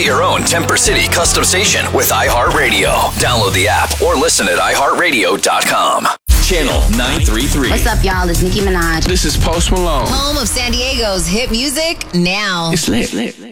your own Temper City custom station with iHeartRadio. Download the app or listen at iHeartRadio.com. Channel 933. What's up, y'all? It's Nicki Minaj. This is Post Malone. Home of San Diego's hit music now. It's lit.